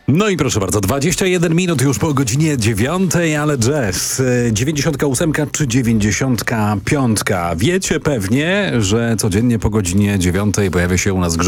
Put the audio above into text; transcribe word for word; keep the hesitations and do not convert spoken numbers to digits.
No i proszę bardzo, dwadzieścia jeden minut już po godzinie dziewiątej, ale jazz. dziewięćdziesiątka ósemka czy dziewięćdziesiątka piątka. Wiecie pewnie, że codziennie po godzinie dziewiątej pojawia się u nas grze